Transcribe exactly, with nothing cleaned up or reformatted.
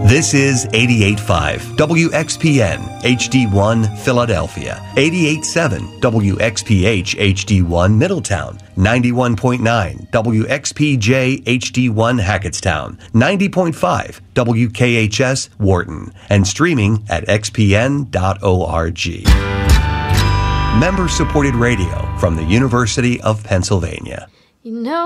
This is eighty-eight point five W X P N H D one Philadelphia, eighty-eight point seven W X P H H D one Middletown, ninety-one point nine W X P J H D one Hackettstown, ninety point five W K H S Wharton, and streaming at x p n dot org. Member-supported radio from the University of Pennsylvania. You know